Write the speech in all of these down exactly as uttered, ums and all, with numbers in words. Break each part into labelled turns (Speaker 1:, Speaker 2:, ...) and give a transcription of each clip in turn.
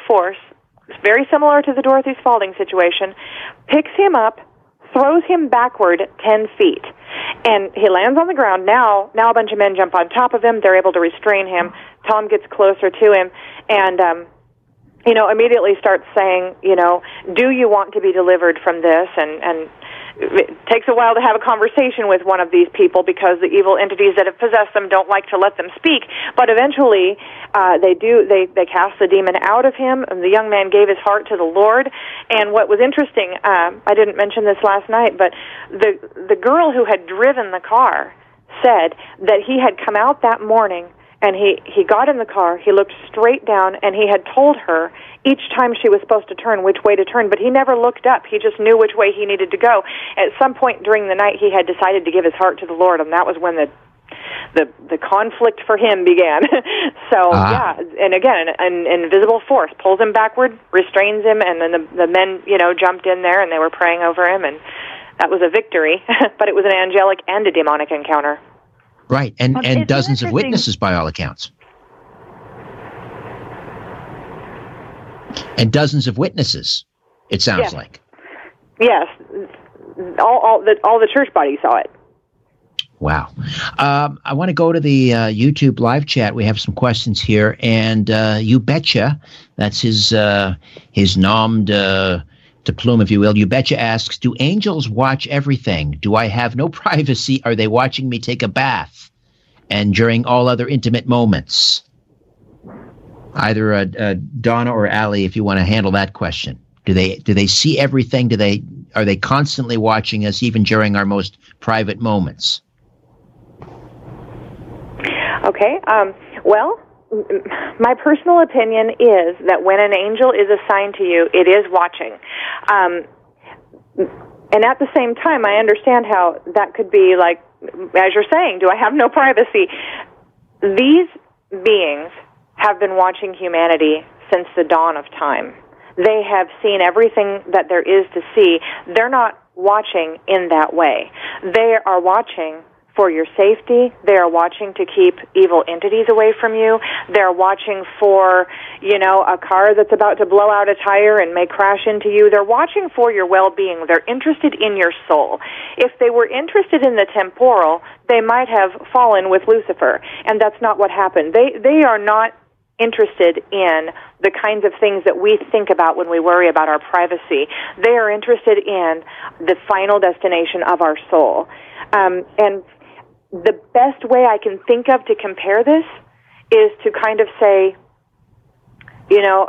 Speaker 1: force, very similar to the Dorothy Spalding situation, picks him up, throws him backward ten feet. And he lands on the ground. Now, now a bunch of men jump on top of him. They're able to restrain him. Tom gets closer to him and, um, you know, immediately starts saying, you know, do you want to be delivered from this? And, and it takes a while to have a conversation with one of these people because the evil entities that have possessed them don't like to let them speak. But eventually, uh, they do, they, they cast the demon out of him, and the young man gave his heart to the Lord. And what was interesting, um, I didn't mention this last night, but the, the girl who had driven the car said that he had come out that morning and he, he got in the car, he looked straight down, and he had told her each time she was supposed to turn which way to turn, but he never looked up. He just knew which way he needed to go. At some point during the night, he had decided to give his heart to the Lord, and that was when the the, the conflict for him began. so, ah. yeah, and again, an, an invisible force pulls him backward, restrains him, and then the, the men, you know, jumped in there, and they were praying over him, and that was a victory, but it was an angelic and a demonic encounter.
Speaker 2: Right, and, well, and dozens of witnesses by all accounts. And dozens of witnesses, it sounds
Speaker 1: yes.
Speaker 2: like.
Speaker 1: Yes, all, all, the, all the church body saw it.
Speaker 2: Wow. Um, I want to go to the uh, YouTube live chat. We have some questions here, and uh, You Betcha, that's his, uh, his nom de... to plume, if you will. You Betcha asks, do angels watch everything? Do I have no privacy? Are they watching me take a bath? And during all other intimate moments? Either uh, uh, Donna or Allie, if you want to handle that question. Do they do they see everything? Do they are they constantly watching us even during our most private moments?
Speaker 1: Okay. Um, well, my personal opinion is that when an angel is assigned to you, it is watching. Um, and at the same time, I understand how that could be like, as you're saying, do I have no privacy? These beings have been watching humanity since the dawn of time. They have seen everything that there is to see. They're not watching in that way. They are watching for your safety. They are watching to keep evil entities away from you. They're watching for, you know, a car that's about to blow out a tire and may crash into you. They're watching for your well-being. They're interested in your soul. If they were interested in the temporal, they might have fallen with Lucifer, and that's not what happened. They they are not interested in the kinds of things that we think about when we worry about our privacy. They are interested in the final destination of our soul. Um, and the best way I can think of to compare this is to kind of say, you know,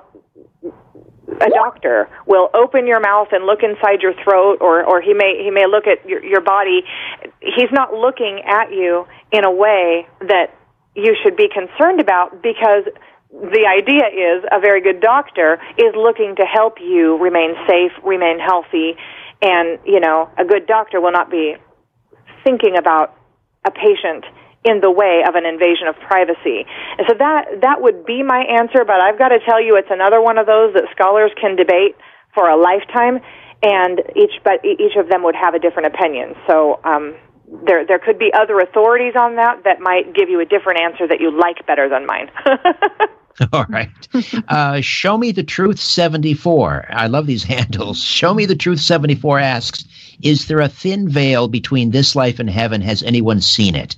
Speaker 1: a doctor will open your mouth and look inside your throat, or, or he may he may look at your, your body. He's not looking at you in a way that you should be concerned about, because the idea is a very good doctor is looking to help you remain safe, remain healthy, and, you know, a good doctor will not be thinking about a patient in the way of an invasion of privacy. And so that that would be my answer, but I've got to tell you, it's another one of those that scholars can debate for a lifetime, and each but each of them would have a different opinion. So um, there there could be other authorities on that that might give you a different answer that you like better than mine.
Speaker 2: All right. Uh, Show Me the Truth seventy-four. I love these handles. Show Me the Truth seventy-four asks, is there a thin veil between this life and heaven? Has anyone seen it?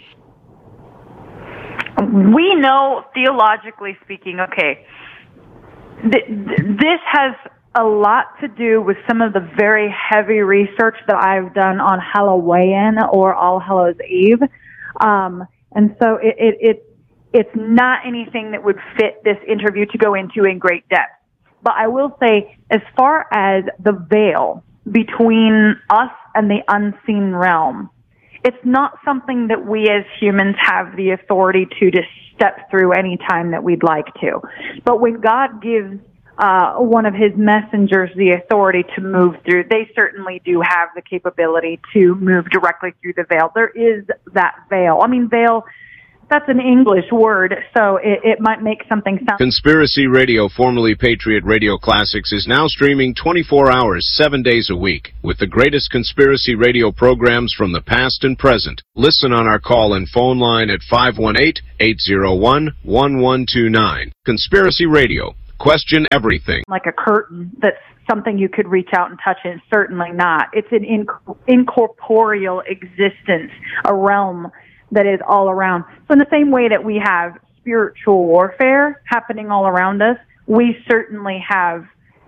Speaker 3: We know, theologically speaking, okay, th- th- this has a lot to do with some of the very heavy research that I've done on Halloween or All Hallows Eve. Um, and so it, it, it it's not anything that would fit this interview to go into in great depth. But I will say, as far as the veil between us and the unseen realm, it's not something that we as humans have the authority to just step through any time that we'd like to. But when God gives uh, one of his messengers the authority to move through, they certainly do have the capability to move directly through the veil. There is that veil. I mean, veil, that's an English word, so it, it might make something sound...
Speaker 4: Conspiracy Radio, formerly Patriot Radio Classics, is now streaming twenty-four hours, seven days a week, with the greatest conspiracy radio programs from the past and present. Listen on our call and phone line at five one eight, eight zero one, one one two nine. Conspiracy Radio, question everything.
Speaker 3: Like a curtain that's something you could reach out and touch, and certainly not. It's an inc- incorporeal existence, a realm that is all around. So in the same way that we have spiritual warfare happening all around us, we certainly have,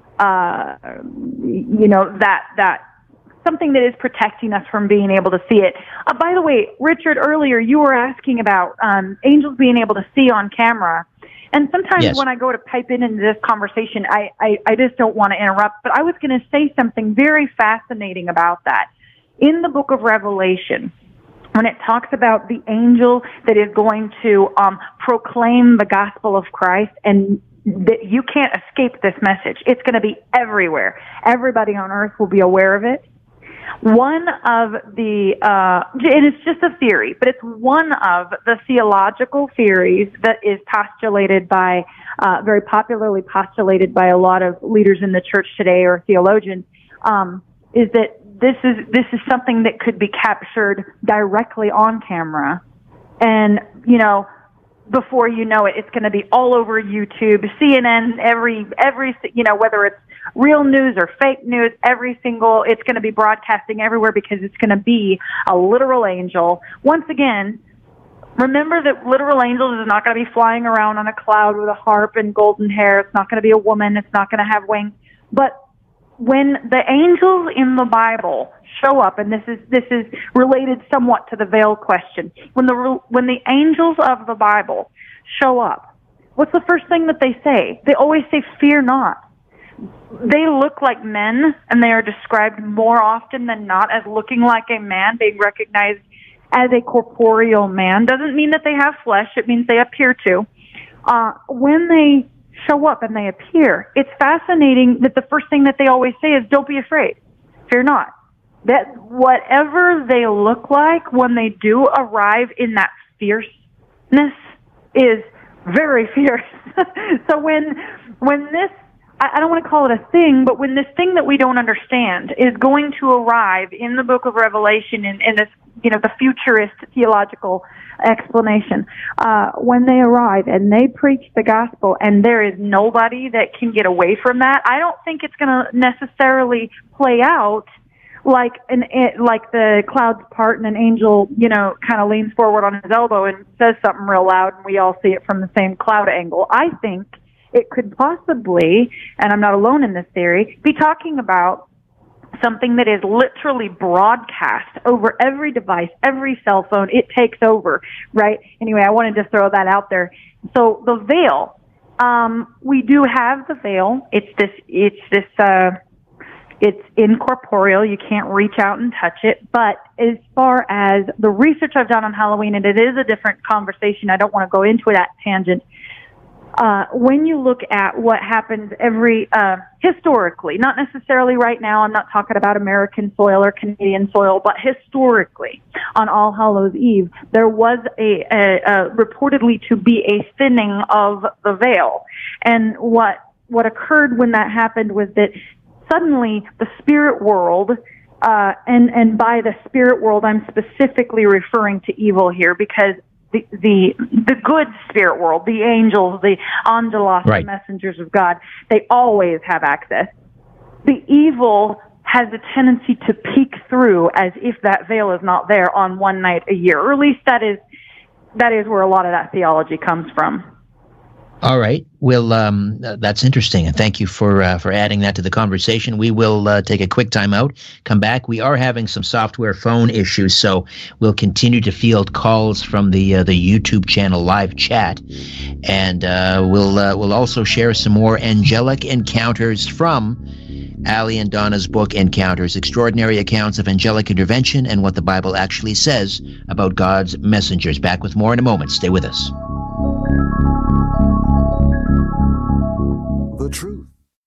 Speaker 3: uh, you know, that, that, something that is protecting us from being able to see it. Uh, by the way, Richard, earlier you were asking about um, angels being able to see on camera. And sometimes
Speaker 2: yes.
Speaker 3: when I go to pipe in into this conversation, I, I, I just don't want to interrupt. But I was going to say something very fascinating about that. In the book of Revelation, when it talks about the angel that is going to um, proclaim the gospel of Christ, and that you can't escape this message. It's going to be everywhere. Everybody on earth will be aware of it. One of the, uh, and it's just a theory, but it's one of the theological theories that is postulated by, uh, very popularly postulated by a lot of leaders in the church today or theologians, um, is that this is, this is something that could be captured directly on camera. And, you know, before you know it, it's going to be all over YouTube, C N N, every, every, you know, whether it's real news or fake news, every single, it's going to be broadcasting everywhere because it's going to be a literal angel. Once again, remember that literal angels is not going to be flying around on a cloud with a harp and golden hair. It's not going to be a woman. It's not going to have wings. But when the angels in the Bible show up, and this is this is related somewhat to the veil question, when the when the angels of the Bible show up, what's the first thing that they say? They always say, "Fear not." They look like men, and they are described more often than not as looking like a man, being recognized as a corporeal man. Doesn't mean that they have flesh. It means they appear to. Uh, when they show up and they appear, it's fascinating that the first thing that they always say is, "Don't be afraid. Fear not." That whatever they look like when they do arrive in that fierceness is very fierce. So when when this, I don't want to call it a thing, but when this thing that we don't understand is going to arrive in the book of Revelation, in, in this, you know, the futurist theological explanation, uh, when they arrive and they preach the gospel and there is nobody that can get away from that, I don't think it's going to necessarily play out like an, like the clouds part and an angel, you know, kind of leans forward on his elbow and says something real loud and we all see it from the same cloud angle. I think it could possibly, and I'm not alone in this theory, be talking about something that is literally broadcast over every device, every cell phone. It takes over, right? Anyway, I wanted to throw that out there. So the veil, um, we do have the veil. It's this, it's this, uh, it's incorporeal. You can't reach out and touch it. But as far as the research I've done on Halloween, and it is a different conversation, I don't want to go into that tangent. Uh, when you look at what happens every, uh, historically, not necessarily right now, I'm not talking about American soil or Canadian soil, but historically, on All Hallows Eve, there was a, a, a reportedly to be a thinning of the veil. And what, what occurred when that happened was that suddenly the spirit world, uh, and, and by the spirit world, I'm specifically referring to evil here because The, the the good spirit world, the angels, the angelos, right, the messengers of God, they always have access. The evil has a tendency to peek through as if that veil is not there on one night a year. Or at least that is that is where a lot of that theology comes from.
Speaker 2: All right. Well, um, that's interesting, and thank you for uh, for adding that to the conversation. We will uh, take a quick time out, come back. We are having some software phone issues, so we'll continue to field calls from the uh, the YouTube channel live chat, and uh, we'll uh, we'll also share some more angelic encounters from Allie and Donna's book, Encounters, Extraordinary Accounts of Angelic Intervention and What the Bible Actually Says About God's Messengers. Back with more in a moment. Stay with us.
Speaker 5: The truth.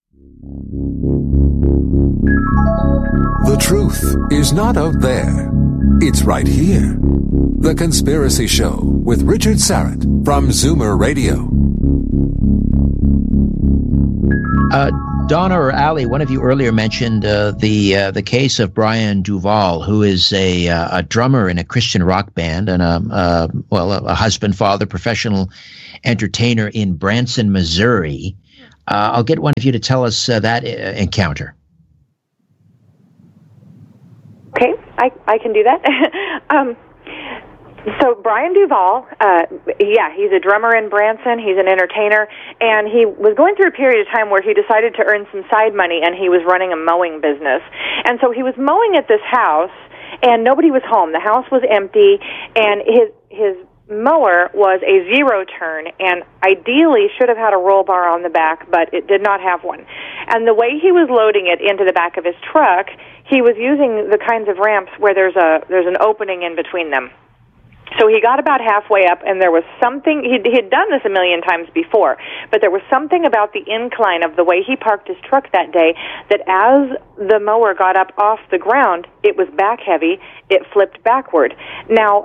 Speaker 5: The truth is not out there. It's right here. The Conspiracy Show with Richard Syrett from Zoomer Radio.
Speaker 2: Uh, Donna or Allie, one of you earlier mentioned uh, the uh, the case of Brian Duval, who is a uh, a drummer in a Christian rock band and a uh, well a husband, father, professional entertainer in Branson, Missouri. Uh, I'll get one of you to tell us uh, that uh, encounter.
Speaker 1: Okay, I, I can do that. um, so Brian Duvall, uh, yeah, he's a drummer in Branson. He's an entertainer, and he was going through a period of time where he decided to earn some side money, and he was running a mowing business. And so he was mowing at this house, and nobody was home. The house was empty, and his his mower was a zero turn, and ideally should have had a roll bar on the back, but it did not have one. And the way he was loading it into the back of his truck, he was using the kinds of ramps where there's a there's an opening in between them. So he got about halfway up, and there was something, he'd, he'd done this a million times before, but there was something about the incline of the way he parked his truck that day that as the mower got up off the ground, it was back heavy, it flipped backward. Now,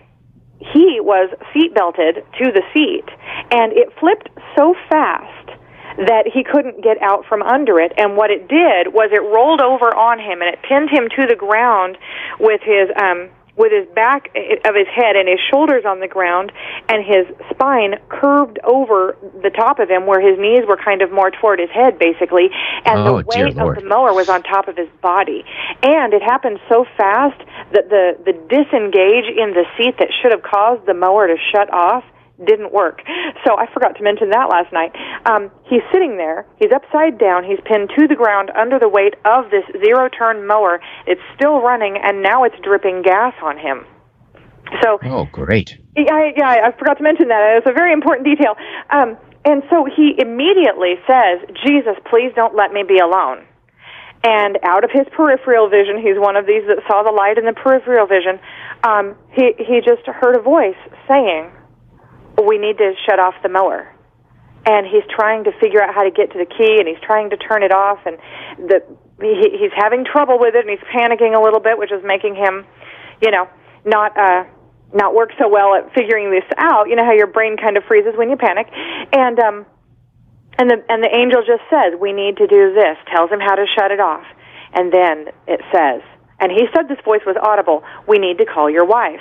Speaker 1: he was seat belted to the seat, and it flipped so fast that he couldn't get out from under it, and what it did was it rolled over on him, and it pinned him to the ground with his um with his back of his head and his shoulders on the ground, and his spine curved over the top of him where his knees were kind of more toward his head, basically, and
Speaker 2: oh,
Speaker 1: the weight of the mower was on top of his body. And it happened so fast that the, the disengage in the seat that should have caused the mower to shut off didn't work. So I forgot to mention that last night. Um, he's sitting there. He's upside down. He's pinned to the ground under the weight of this zero-turn mower. It's still running, and now it's dripping gas on him. So,
Speaker 2: oh, great.
Speaker 1: Yeah, yeah, I forgot to mention that. It's a very important detail. Um, and so he immediately says, Jesus, please don't let me be alone. And out of his peripheral vision, he's one of these that saw the light in the peripheral vision, um, he, he just heard a voice saying, we need to shut off the mower. And he's trying to figure out how to get to the key, and he's trying to turn it off, and the, he, he's having trouble with it, and he's panicking a little bit, which is making him, you know, not uh, not work so well at figuring this out. You know how your brain kind of freezes when you panic. And um, and the and the angel just says, we need to do this, tells him how to shut it off. And then it says, and he said this voice was audible, we need to call your wife.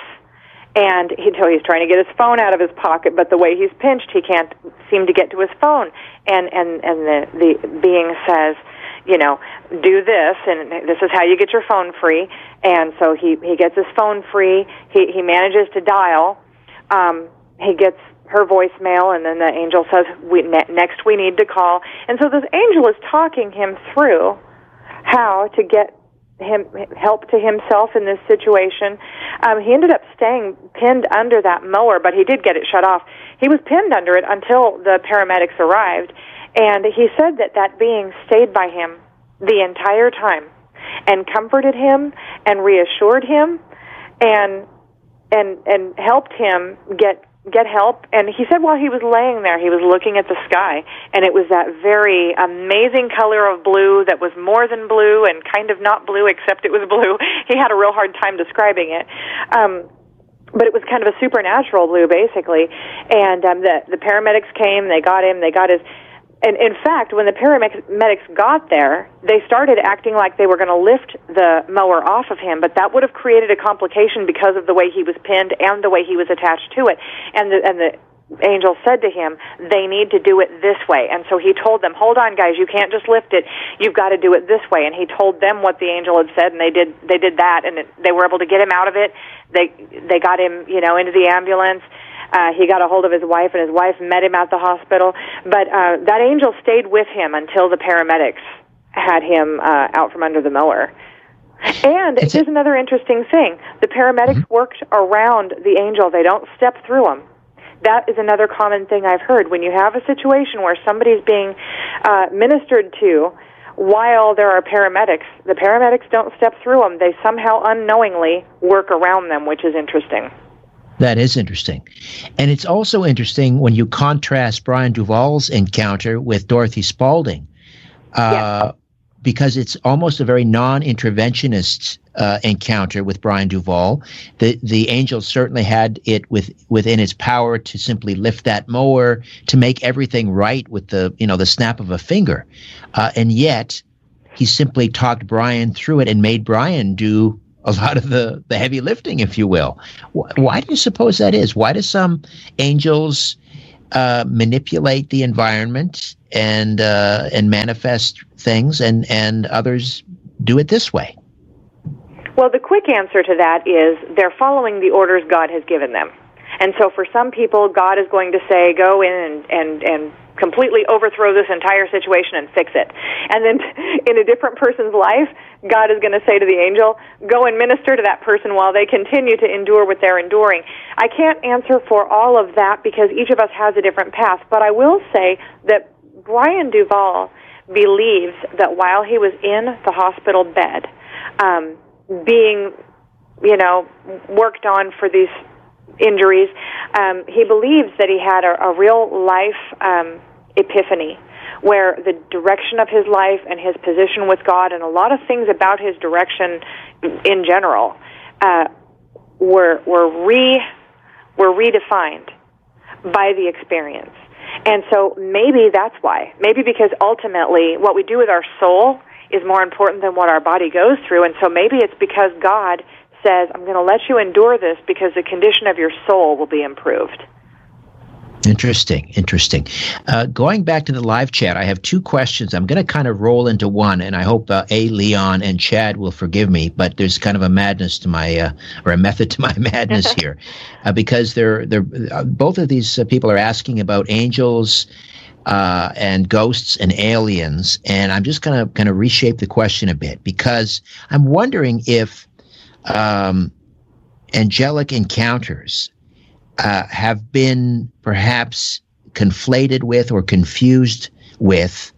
Speaker 1: And he, so he's trying to get his phone out of his pocket, but the way he's pinched, he can't seem to get to his phone. And and and the the being says, you know, do this, and this is how you get your phone free. And so he he gets his phone free. He he manages to dial. Um, he gets her voicemail, and then the angel says, we, ne- next we need to call. And so this angel is talking him through how to get him help to himself in this situation. Um, he ended up staying pinned under that mower, but he did get it shut off. He was pinned under it until the paramedics arrived, and he said that that being stayed by him the entire time and comforted him and reassured him and and and helped him get get help. And he said while he was laying there, he was looking at the sky, and it was that very amazing color of blue that was more than blue and kind of not blue, except it was blue. He had a real hard time describing it. Um, but it was kind of a supernatural blue, basically. And um, the, the paramedics came, they got him, they got his... And in fact, when the paramedics got there, they started acting like they were going to lift the mower off of him, but that would have created a complication because of the way he was pinned and the way he was attached to it. And the, and the angel said to him, they need to do it this way. And so he told them, hold on, guys, you can't just lift it. You've got to do it this way. And he told them what the angel had said, and they did they did that, and it, they were able to get him out of it. They they got him, you know, into the ambulance. Uh, he got a hold of his wife, and his wife met him at the hospital. But uh, that angel stayed with him until the paramedics had him uh, out from under the mower. And
Speaker 2: it's
Speaker 1: here's a- another interesting thing. The paramedics mm-hmm. worked around the angel. They don't step through him. That is another common thing I've heard. When you have a situation where somebody's being uh, ministered to while there are paramedics, the paramedics don't step through them. They somehow unknowingly work around them, which is interesting.
Speaker 2: That is interesting. And it's also interesting when you contrast Brian Duvall's encounter with Dorothy Spalding, uh, yeah. because it's almost a very non-interventionist uh, encounter with Brian Duvall. The the angel certainly had it with within its power to simply lift that mower, to make everything right with the, you know, the snap of a finger. Uh, and yet he simply talked Brian through it and made Brian do a lot of the, the heavy lifting, if you will. Why do you suppose that is? Why do some angels uh, manipulate the environment and uh, and manifest things, and, and others do it this way?
Speaker 1: Well, the quick answer to that is they're following the orders God has given them. And so for some people, God is going to say, go in and, and, and completely overthrow this entire situation and fix it. And then in a different person's life, God is going to say to the angel, go and minister to that person while they continue to endure what they're enduring. I can't answer for all of that because each of us has a different path, but I will say that Brian Duvall believes that while he was in the hospital bed, um, being, you know, worked on for these injuries, um, he believes that he had a, a real life um, epiphany where the direction of his life and his position with God and a lot of things about his direction in general uh, were were re were redefined by the experience. And so maybe that's why. Maybe because ultimately what we do with our soul is more important than what our body goes through. And so maybe it's because God says, I'm going to let you endure this because the condition of your soul will be improved.
Speaker 2: Interesting, interesting. Uh, going back to the live chat, I have two questions. I'm going to kind of roll into one, and I hope uh, A, Leon, and Chad will forgive me, but there's kind of a madness to my, uh, or a method to my madness here, uh, because they're, they're, uh, both of these uh, people are asking about angels uh, and ghosts and aliens, and I'm just going to kind of reshape the question a bit, because I'm wondering if um, angelic encounters Uh, have been perhaps conflated with or confused with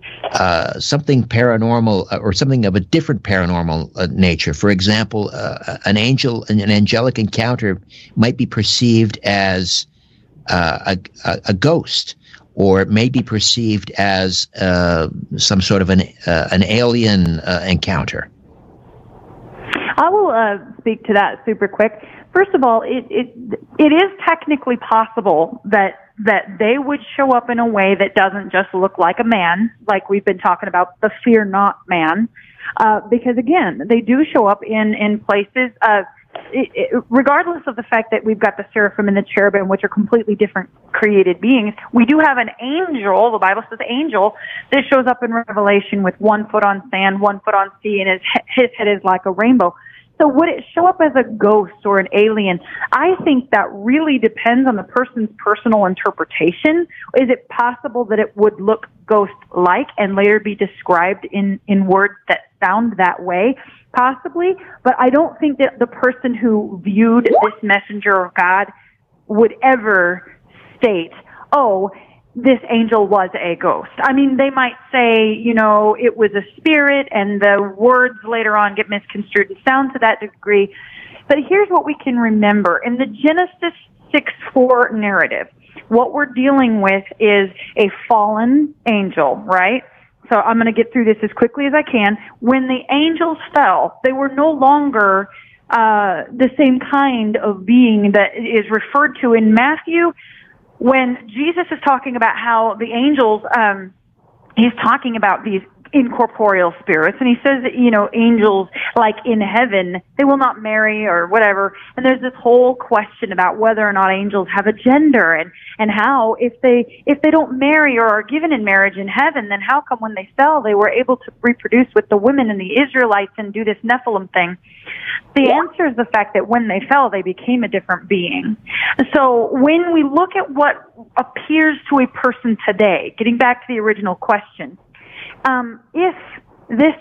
Speaker 2: uh, something paranormal uh, or something of a different paranormal uh, nature. For example, uh, an angel, an, an angelic encounter might be perceived as uh, a, a, a ghost, or it may be perceived as uh, some sort of an uh, an alien uh, encounter.
Speaker 3: I will uh, speak to that super quick. First of all, it, it it is technically possible that that they would show up in a way that doesn't just look like a man, like we've been talking about, the fear not man, uh, because again, they do show up in in places. Uh, it, it, regardless of the fact that we've got the seraphim and the cherubim, which are completely different created beings, we do have an angel. The Bible says angel that shows up in Revelation with one foot on sand, one foot on sea, and his his head is like a rainbow. So would it show up as a ghost or an alien? I think that really depends on the person's personal interpretation. Is it possible that it would look ghost-like and later be described in, in words that sound that way? Possibly. But I don't think that the person who viewed this messenger of God would ever state, oh, this angel was a ghost. I mean, they might say, you know, it was a spirit, and the words later on get misconstrued and sound to that degree. But here's what we can remember. In the Genesis six four narrative, what we're dealing with is a fallen angel, right? So I'm going to get through this as quickly as I can. When the angels fell, they were no longer uh, the same kind of being that is referred to in Matthew. When Jesus is talking about how the angels, um, he's talking about these incorporeal spirits, and he says that, you know, angels, like in heaven, they will not marry or whatever. And there's this whole question about whether or not angels have a gender, and, and how if they, if they don't marry or are given in marriage in heaven, then how come when they fell they were able to reproduce with the women and the Israelites and do this Nephilim thing? The answer is the fact that when they fell, they became a different being. So when we look at what appears to a person today, getting back to the original question, um, if this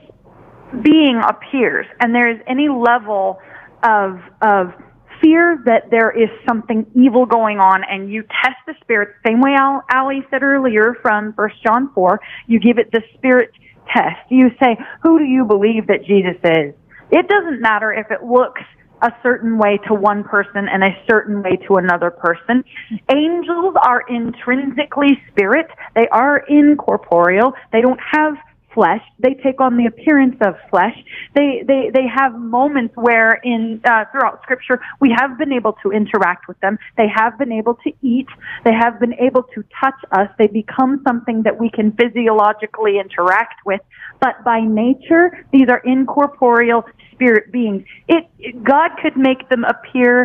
Speaker 3: being appears and there is any level of of fear that there is something evil going on, and you test the spirit, same way Al, Ali said earlier from First John four, you give it the spirit test. You say, who do you believe that Jesus is? It doesn't matter if it looks a certain way to one person and a certain way to another person. Angels are intrinsically spirit. They are incorporeal. They don't have flesh. They take on the appearance of flesh. They they they have moments where in uh, throughout Scripture we have been able to interact with them. They have been able to eat. They have been able to touch us. They become something that we can physiologically interact with. But by nature, these are incorporeal spirit beings. It, it God could make them appear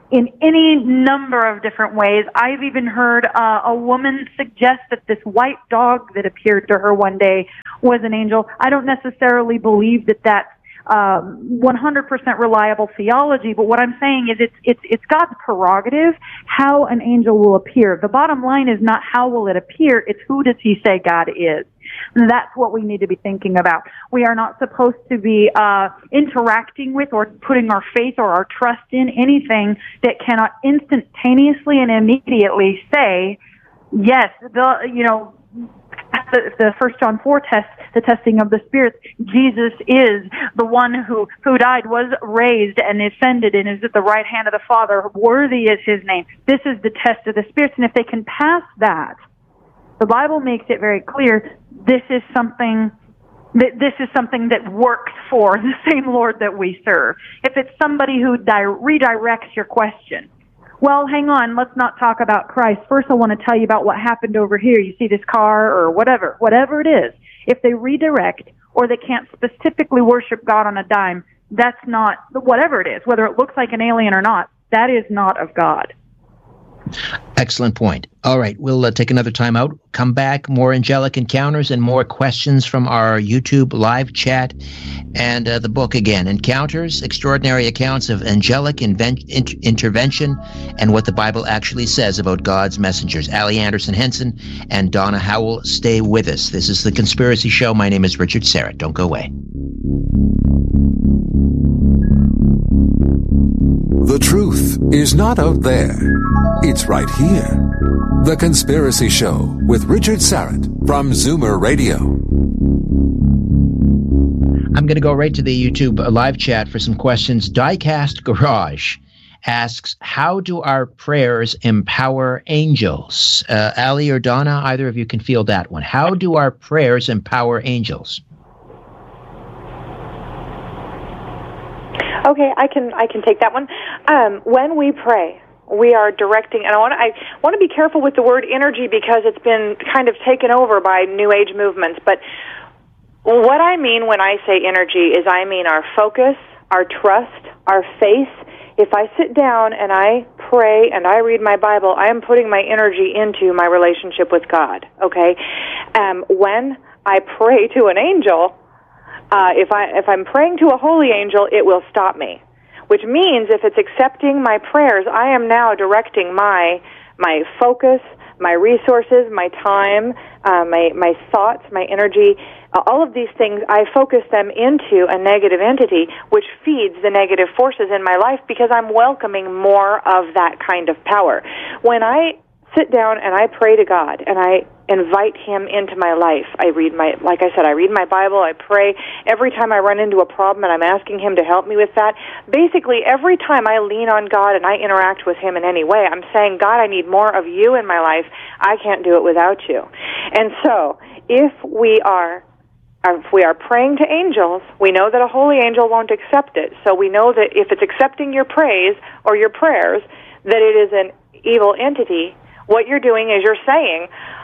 Speaker 3: in any number of different ways. I've even heard uh, a woman suggest that this white dog that appeared to her one day was an angel. I don't necessarily believe that that's um, one hundred percent reliable theology, but what I'm saying is it's it's it's God's prerogative how an angel will appear. The bottom line is not how will it appear, it's who does he say God is. And that's what we need to be thinking about. We are not supposed to be uh interacting with or putting our faith or our trust in anything that cannot instantaneously and immediately say, yes, the you know, the, the First John four test, the testing of the spirits, Jesus is the one who, who died, was raised, and ascended, and is at the right hand of the Father. Worthy is his name. This is the test of the spirits, and if they can pass that, the Bible makes it very clear this is something that this is something that works for the same Lord that we serve. If it's somebody who di- redirects your question, well, hang on, let's not talk about Christ. First, I want to tell you about what happened over here. You see this car or whatever, whatever it is. If they redirect or they can't specifically worship God on a dime, that's not, whatever it is, whether it looks like an alien or not, that is not of God.
Speaker 2: Excellent point. All right, we'll uh, take another time out, come back, more angelic encounters and more questions from our YouTube live chat, and uh, the book again, Encounters, Extraordinary Accounts of Angelic Invent- Inter- Intervention and What the Bible Actually Says About God's Messengers. Allie Anderson Henson and Donna Howell, stay with us. This is The Conspiracy Show. My name is Richard Syrett. Don't go away.
Speaker 5: The truth is not out there. It's right here. The Conspiracy Show with Richard Syrett from Zoomer Radio.
Speaker 2: I'm going to go right to the YouTube live chat for some questions. Diecast Garage asks, how do our prayers empower angels? Uh, Allie or Donna, either of you can field that one. How do our prayers empower angels?
Speaker 1: Okay, I can I can take that one. Um, when we pray, we are directing, and I want to I want to be careful with the word energy because it's been kind of taken over by New Age movements. But what I mean when I say energy is I mean our focus, our trust, our faith. If I sit down and I pray and I read my Bible, I am putting my energy into my relationship with God. Okay, um, when I pray to an angel. Uh, if I if I'm praying to a holy angel, it will stop me. Which means if it's accepting my prayers, I am now directing my my focus, my resources, my time, uh, my my thoughts, my energy, uh, all of these things. I focus them into a negative entity, which feeds the negative forces in my life because I'm welcoming more of that kind of power. When I sit down and I pray to God and I invite him into my life. I read my, like I said, I read my Bible, I pray. Every time I run into a problem and I'm asking him to help me with that, basically every time I lean on God and I interact with him in any way, I'm saying, God, I need more of you in my life. I can't do it without you. And so, if we are if we are praying to angels, we know that a holy angel won't accept it. So we know that if it's accepting your praise or your prayers, that it is an evil entity. What you're doing is you're saying,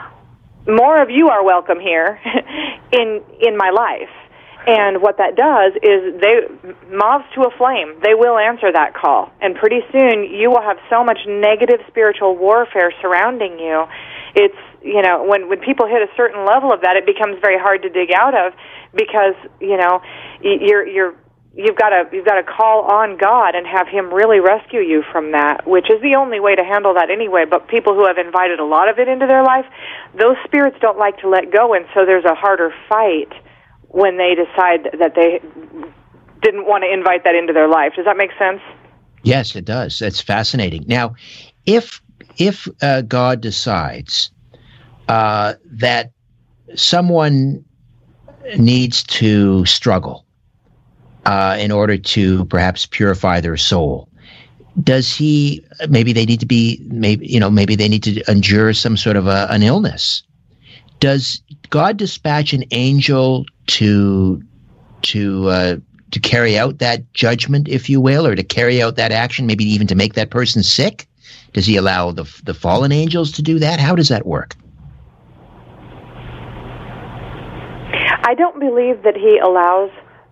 Speaker 1: more of you are welcome here in in my life. And what that does is they moths to a flame. They will answer that call. And pretty soon you will have so much negative spiritual warfare surrounding you. It's, you know, when when people hit a certain level of that, it becomes very hard to dig out of because, you know, you're you're You've got to you've got to call on God and have him really rescue you from that, which is the only way to handle that anyway. But people who have invited a lot of it into their life, those spirits don't like to let go, and so there's a harder fight when they decide that they didn't want to invite that into their life. Does that make sense?
Speaker 2: Yes, it does. That's fascinating. Now, if if uh, God decides uh, that someone needs to struggle Uh, in order to perhaps purify their soul, does he? Maybe they need to be. Maybe you know. Maybe they need to endure some sort of a, an illness. Does God dispatch an angel to to uh, to carry out that judgment, if you will, or to carry out that action? Maybe even to make that person sick. Does he allow the the fallen angels to do that? How does that work?
Speaker 1: I don't believe that he allows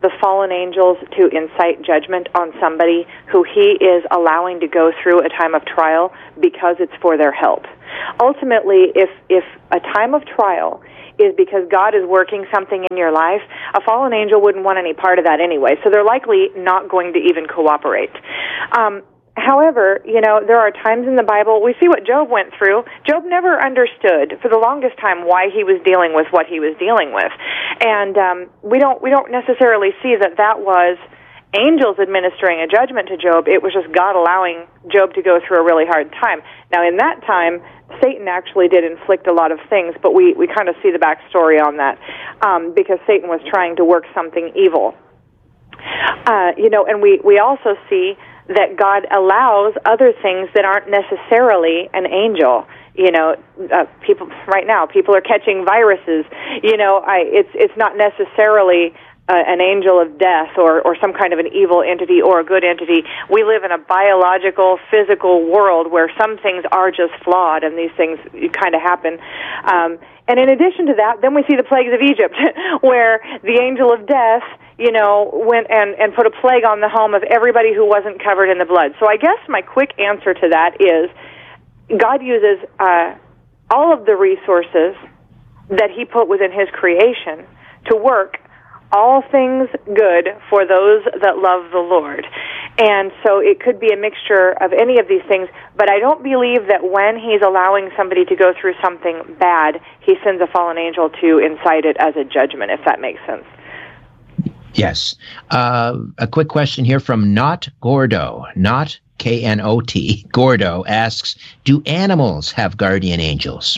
Speaker 1: the fallen angels to incite judgment on somebody who he is allowing to go through a time of trial because it's for their help. Ultimately, if if a time of trial is because God is working something in your life, a fallen angel wouldn't want any part of that anyway, so they're likely not going to even cooperate. Um, however, you know, there are times in the Bible, we see what Job went through. Job never understood for the longest time why he was dealing with what he was dealing with. And um, we don't we don't necessarily see that that was angels administering a judgment to Job. It was just God allowing Job to go through a really hard time. Now, in that time, Satan actually did inflict a lot of things, but we, we kind of see the backstory on that um, because Satan was trying to work something evil. Uh, you know, and we, we also see that God allows other things that aren't necessarily an angel. You know, uh, people right now, people are catching viruses. You know, I, it's it's not necessarily Uh, an angel of death or, or some kind of an evil entity or a good entity. We live in a biological, physical world where some things are just flawed and these things kind of happen. Um, and in addition to that, then we see the plagues of Egypt where the angel of death, you know, went and, and put a plague on the home of everybody who wasn't covered in the blood. So I guess my quick answer to that is God uses uh, all of the resources that he put within his creation to work all things good for those that love the Lord. And so it could be a mixture of any of these things, but I don't believe that when he's allowing somebody to go through something bad, he sends a fallen angel to incite it as a judgment, if that makes sense.
Speaker 2: Yes. Uh, a quick question here from Not Gordo, not K N O T. Gordo asks, do animals have guardian angels?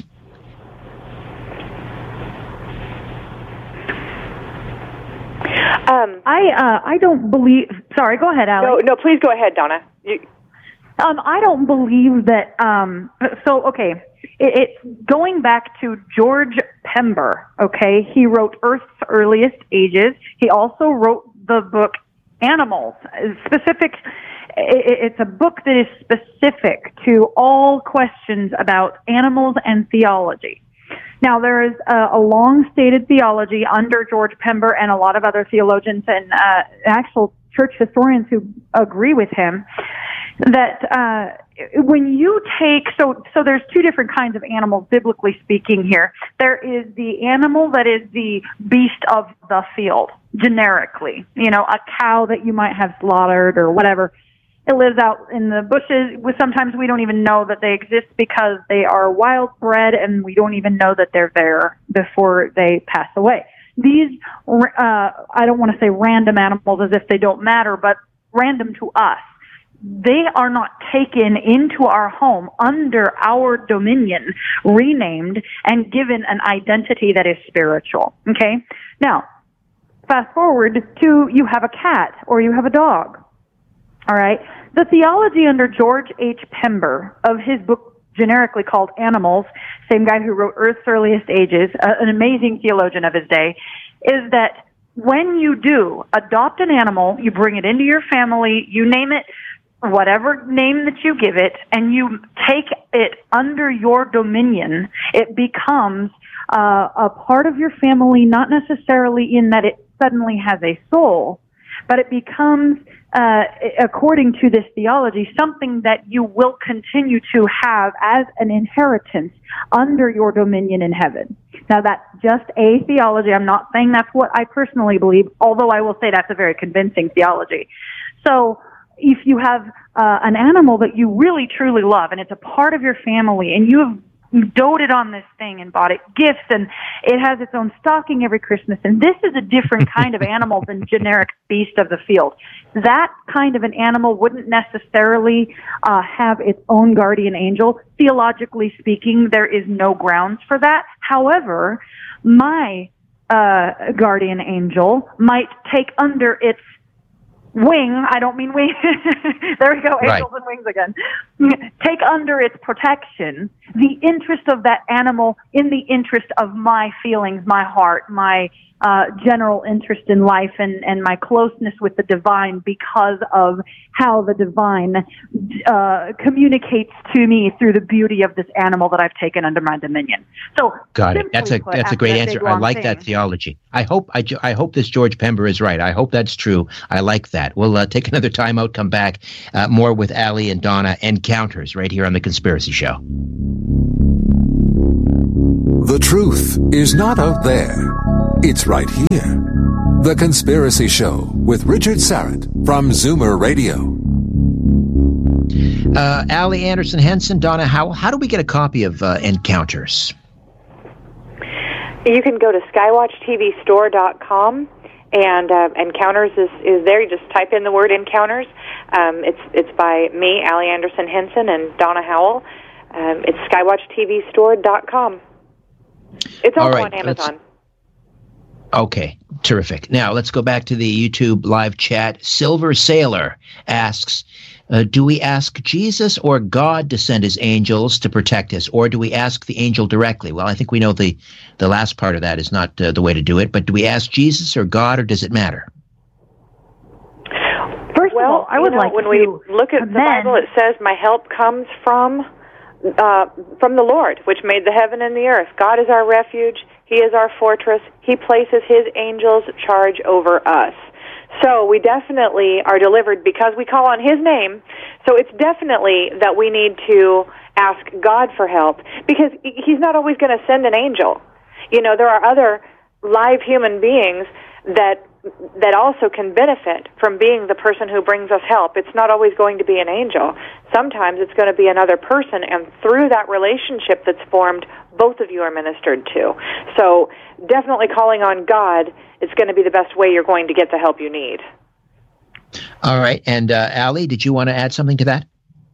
Speaker 3: Um, I uh, I don't believe. Sorry, go ahead, Alex.
Speaker 1: No, no, please go ahead, Donna. You...
Speaker 3: Um, I don't believe that. Um, so okay, it, it's going back to George Pember. Okay, he wrote Earth's Earliest Ages. He also wrote the book Animals. Specific. It, it's a book that is specific to all questions about animals and theology. Now, there is a, a long-stated theology under George Pember and a lot of other theologians and uh, actual church historians who agree with him that uh, when you take, so so there's two different kinds of animals, biblically speaking here. There is the animal that is the beast of the field, generically. You know, a cow that you might have slaughtered or whatever. It lives out in the bushes. Sometimes we don't even know that they exist because they are wild bred and we don't even know that they're there before they pass away. These, uh, I don't want to say random animals as if they don't matter, but random to us. They are not taken into our home under our dominion, renamed, and given an identity that is spiritual. Okay? Now, fast forward to you have a cat or you have a dog. All right. The theology under George H. Pember of his book generically called Animals, same guy who wrote Earth's Earliest Ages, uh, an amazing theologian of his day, is that when you do adopt an animal, you bring it into your family, you name it whatever name that you give it, and you take it under your dominion, it becomes uh, a part of your family, not necessarily in that it suddenly has a soul, but it becomes, uh, according to this theology, something that you will continue to have as an inheritance under your dominion in heaven. Now, that's just a theology. I'm not saying that's what I personally believe, although I will say that's a very convincing theology. So, if you have uh, an animal that you really, truly love, and it's a part of your family, and you have doted on this thing and bought it gifts, and it has its own stocking every Christmas, and this is a different kind of animal than generic beast of the field. That kind of an animal wouldn't necessarily uh, have its own guardian angel. Theologically speaking, there is no grounds for that. However, my uh, guardian angel might take under its wing, I don't mean wing, there we go, angels right. and wings again, take under its protection the interest of that animal in the interest of my feelings, my heart, my uh, general interest in life, and, and my closeness with the divine, because of how the divine uh, communicates to me through the beauty of this animal that I've taken under my dominion. So,
Speaker 2: got it. That's a
Speaker 3: put,
Speaker 2: that's a great
Speaker 3: that
Speaker 2: answer.
Speaker 3: big,
Speaker 2: I like
Speaker 3: thing,
Speaker 2: that theology. I hope I, I hope this George Pember is right. I hope that's true. I like that. We'll uh, take another time out. Come back uh, more with Ali and Donna. Encounters right here on The Conspiracy Show.
Speaker 5: The truth is not out there. It's right here. The Conspiracy Show with Richard Syrett from Zoomer Radio.
Speaker 2: Uh, Ali Anderson Henson, Donna Howell, how do we get a copy of uh, Encounters?
Speaker 1: You can go to skywatch t v store dot com, and uh, Encounters is, is there. You just type in the word Encounters. Um, it's it's by me, Ali Anderson Henson, and Donna Howell. Um, it's skywatch t v store dot com. It's also
Speaker 2: right,
Speaker 1: on Amazon.
Speaker 2: Okay, terrific. Now, let's go back to the YouTube live chat. Silver Sailor asks, uh, do we ask Jesus or God to send his angels to protect us, or do we ask the angel directly? Well, I think we know the, the last part of that is not uh, the way to do it, but do we ask Jesus or God, or does it matter?
Speaker 3: First
Speaker 1: well,
Speaker 3: of all, I would
Speaker 1: you know,
Speaker 3: like
Speaker 1: when
Speaker 3: to
Speaker 1: we look at the
Speaker 3: commend,
Speaker 1: Bible, it says, my help comes from uh, from the Lord, which made the heaven and the earth. God is our refuge. He is our fortress. He places his angels charge over us. So we definitely are delivered because we call on his name. So it's definitely that we need to ask God for help, because he's not always going to send an angel. You know, there are other live human beings that that also can benefit from being the person who brings us help. It's not always going to be an angel. Sometimes it's going to be another person, and through that relationship that's formed, both of you are ministered to. So definitely calling on God is going to be the best way you're going to get the help you need.
Speaker 2: All right. And uh, Ali, did you want to add something to that?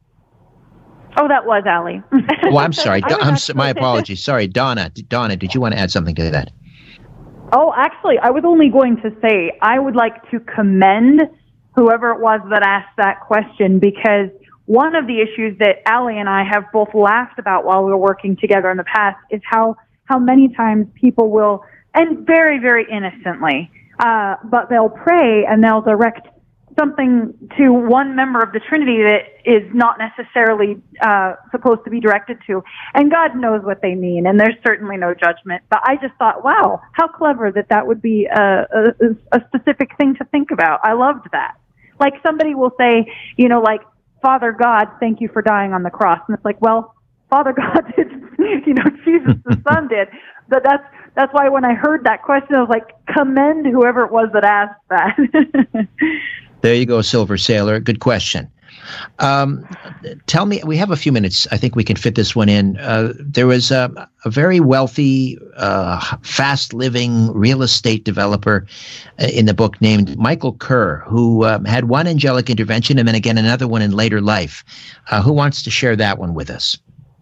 Speaker 3: Oh, that was Ali.
Speaker 2: Oh, I'm sorry. I'm so, my apologies. Sorry, Donna. Donna, did you want to add something to that?
Speaker 3: Oh, actually, I was only going to say I would like to commend whoever it was that asked that question, because one of the issues that Ali and I have both laughed about while we were working together in the past is how, how many times people will, and very, very innocently, uh, but they'll pray and they'll direct something to one member of the Trinity that is not necessarily uh, supposed to be directed to. And God knows what they mean, and there's certainly no judgment. But I just thought, wow, how clever that that would be a, a, a specific thing to think about. I loved that. Like somebody will say, you know, like, Father God, thank you for dying on the cross. And it's like, well, Father God did, you know, Jesus the Son did. But that's, that's why when I heard that question, I was like, commend whoever it was that asked that.
Speaker 2: There you go, Silver Sailor. Good question. Um, tell me, we have a few minutes. I think we can fit this one in. Uh, there was a, a very wealthy, uh, fast-living real estate developer uh, in the book named Michael Kerr, who um, had one angelic intervention and then again another one in later life. Uh, who wants to share that one with us?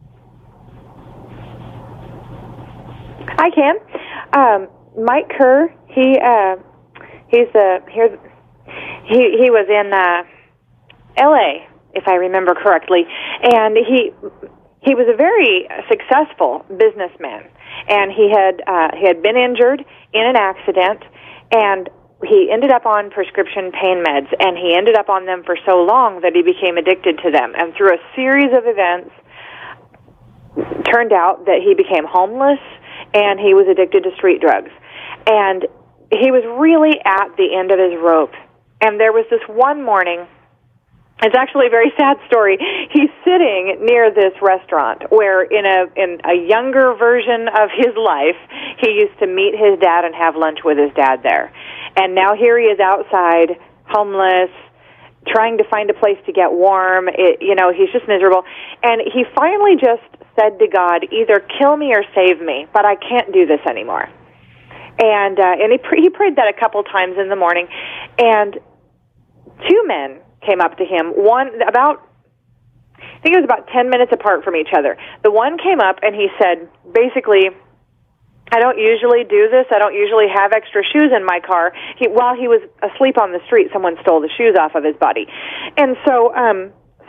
Speaker 1: I can. Um, Mike Kerr, he uh, he's a here. He he was in uh, L A, if I remember correctly, and he he was a very successful businessman, and he had uh, he had been injured in an accident, and he ended up on prescription pain meds, and he ended up on them for so long that he became addicted to them, and through a series of events, turned out that he became homeless, and he was addicted to street drugs, and he was really at the end of his rope. And there was this one morning, it's actually a very sad story. He's sitting near this restaurant where in a in a younger version of his life, he used to meet his dad and have lunch with his dad there. And now here he is outside, homeless, trying to find a place to get warm. It, you know, he's just miserable. And he finally just said to God, either kill me or save me, but I can't do this anymore. And uh, and he, pre- he prayed that a couple times in the morning. And two men came up to him, one about, I think it was about ten minutes apart from each other. The one came up and he said, basically, I don't usually do this. I don't usually have extra shoes in my car. He, while he was asleep on the street, someone stole the shoes off of his body. And so, um,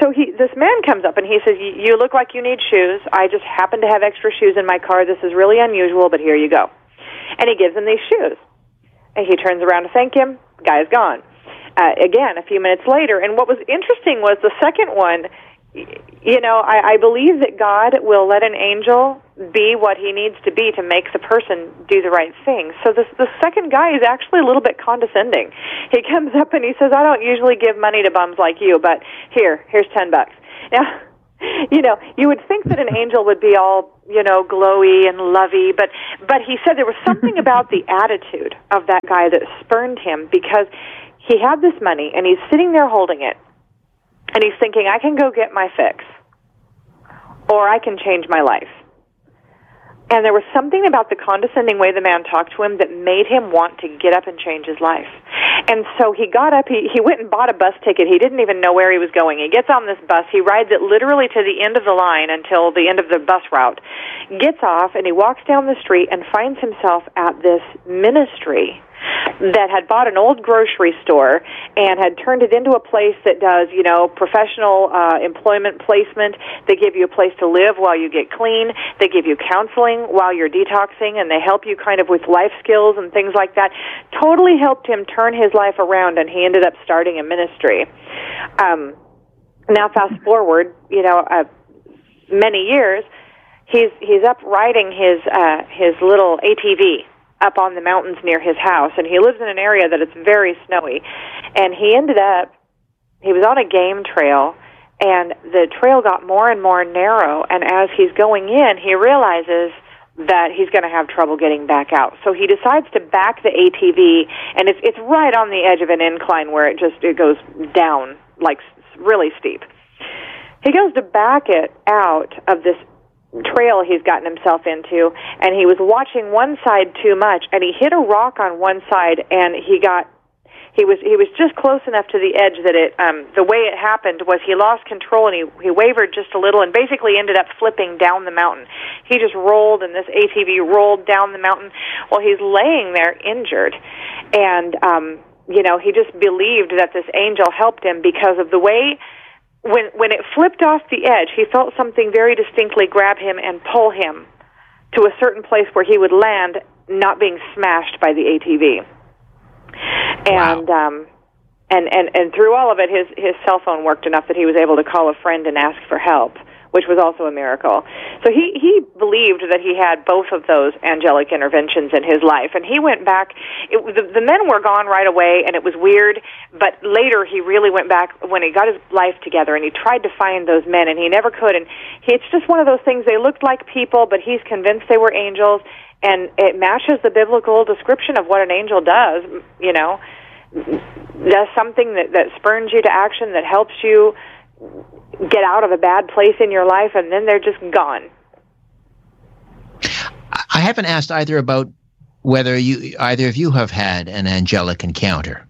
Speaker 1: so he, this man comes up and he says, you look like you need shoes. I just happen to have extra shoes in my car. This is really unusual, but here you go. And he gives him these shoes. And he turns around to thank him. The guy's gone. Uh, again, a few minutes later. And what was interesting was the second one, you know, I, I believe that God will let an angel be what he needs to be to make the person do the right thing. So this, the second guy is actually a little bit condescending. He comes up and he says, I don't usually give money to bums like you, but here, here's ten bucks. Now, you know, you would think that an angel would be all, you know, glowy and lovey, but, but he said there was something about the attitude of that guy that spurned him, because he had this money and he's sitting there holding it. And he's thinking, I can go get my fix, or I can change my life. And there was something about the condescending way the man talked to him that made him want to get up and change his life. And so he got up, he, he went and bought a bus ticket. He didn't even know where he was going. He gets on this bus, he rides it literally to the end of the line until the end of the bus route, gets off, and he walks down the street and finds himself at this ministry that had bought an old grocery store and had turned it into a place that does, you know, professional uh, employment placement. They give you a place to live while you get clean. They give you counseling while you're detoxing, and they help you kind of with life skills and things like that. Totally helped him turn his life around, and he ended up starting a ministry. Um, now, fast forward, you know, uh, many years, he's he's up riding his uh, his little A T V up on the mountains near his house, and he lives in an area that it's very snowy. And he ended up, he was on a game trail, and the trail got more and more narrow, and as he's going in, he realizes that he's going to have trouble getting back out. So he decides to back the A T V, and it's it's right on the edge of an incline where it just it goes down, like really steep. He goes to back it out of this trail he's gotten himself into, and he was watching one side too much, and he hit a rock on one side, and he got he was he was just close enough to the edge that it um the way it happened was he lost control, and he he wavered just a little and basically ended up flipping down the mountain. He just rolled, and this A T V rolled down the mountain while he's laying there injured. And um you know, he just believed that this angel helped him because of the way When when it flipped off the edge, he felt something very distinctly grab him and pull him to a certain place where he would land, not being smashed by the A T V. And
Speaker 2: wow.
Speaker 1: um, and, and and through all of it, his his cell phone worked enough that he was able to call a friend and ask for help, which was also a miracle. So he, he believed that he had both of those angelic interventions in his life. And he went back. It, the, the men were gone right away, and it was weird. But later he really went back when he got his life together, and he tried to find those men, and he never could. And he, it's just one of those things. They looked like people, but he's convinced they were angels. And it matches the biblical description of what an angel does, you know, does something that, that spurns you to action, that helps you get out of a bad place in your life, and then they're just gone.
Speaker 2: I haven't asked either about whether you either of you have had an angelic encounter.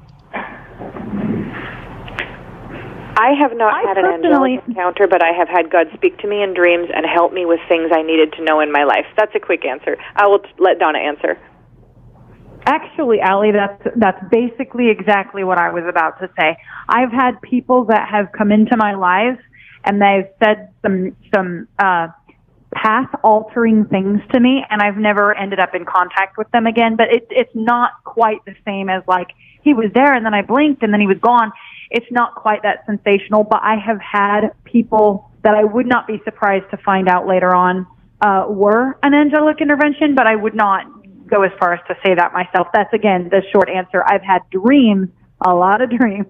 Speaker 1: I have not
Speaker 3: I
Speaker 1: had an
Speaker 3: personally-
Speaker 1: angelic encounter, but I have had God speak to me in dreams and help me with things I needed to know in my life. That's a quick answer. I will t- let Donna answer.
Speaker 3: Actually, Allie, that's that's basically exactly what I was about to say. I've had people that have come into my life, and they've said some some uh, path-altering things to me, and I've never ended up in contact with them again. But it, it's not quite the same as, like, he was there, and then I blinked, and then he was gone. It's not quite that sensational, but I have had people that I would not be surprised to find out later on uh, were an angelic intervention, but I would not go as far as to say that myself. That's, again, the short answer. I've had dreams, a lot of dreams.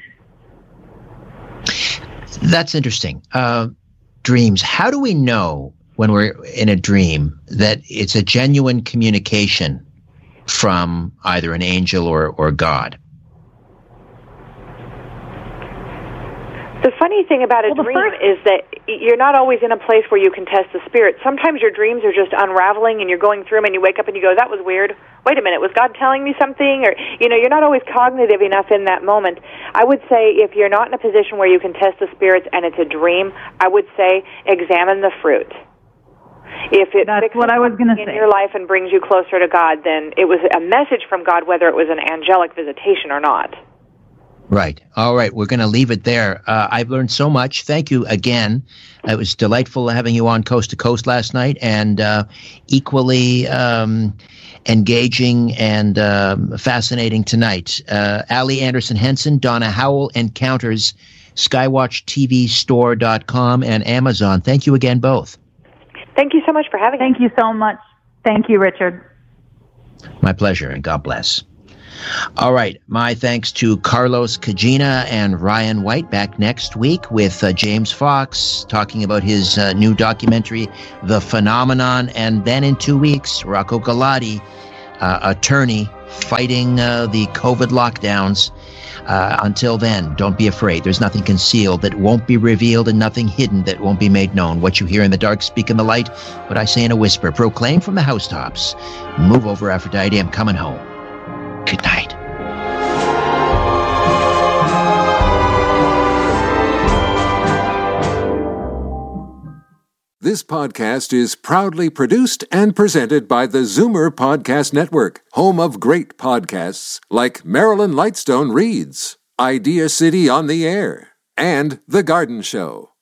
Speaker 2: That's interesting. Uh, dreams. How do we know when we're in a dream that it's a genuine communication from either an angel or, or God?
Speaker 1: The funny thing about a
Speaker 3: well,
Speaker 1: dream
Speaker 3: first-
Speaker 1: is that you're not always in a place where you can test the spirit. Sometimes your dreams are just unraveling, and you're going through them, and you wake up and you go, that was weird. Wait a minute, was God telling me something? Or, you know, you're not always cognitive enough in that moment. I would say if you're not in a position where you can test the spirits and it's a dream, I would say examine the fruit. If it
Speaker 3: That's
Speaker 1: fixes
Speaker 3: what I was going to
Speaker 1: in
Speaker 3: say.
Speaker 1: your life and brings you closer to God, then it was a message from God, whether it was an angelic visitation or not.
Speaker 2: Right. All right. We're going to leave it there. Uh, I've learned so much. Thank you again. It was delightful having you on Coast to Coast last night, and uh, equally um, engaging and um, fascinating tonight. Uh, Ali Anderson Henson, Donna Howell, Encounters, skywatch T V store dot com, and Amazon. Thank you again, both.
Speaker 1: Thank you so much for having me.
Speaker 3: Thank you so much. Thank you, Richard.
Speaker 2: My pleasure, and God bless. All right. My thanks to Carlos Kajina and Ryan White. Back next week with uh, James Fox talking about his uh, new documentary, The Phenomenon. And then in two weeks, Rocco Galati, uh, attorney fighting uh, the COVID lockdowns. Uh, until then, don't be afraid. There's nothing concealed that won't be revealed, and nothing hidden that won't be made known. What you hear in the dark, speak in the light. What I say in a whisper, proclaim from the housetops. Move over, Aphrodite. I'm coming home. Good night.
Speaker 5: This podcast is proudly produced and presented by the Zoomer Podcast Network, home of great podcasts like Marilyn Lightstone Reads, Idea City on the Air, and The Garden Show.